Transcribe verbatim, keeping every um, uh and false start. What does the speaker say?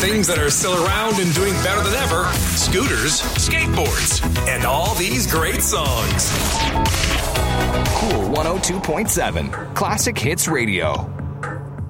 things that are still around and doing better than ever, scooters, skateboards, and all these great songs. Cool one oh two point seven, Classic Hits Radio.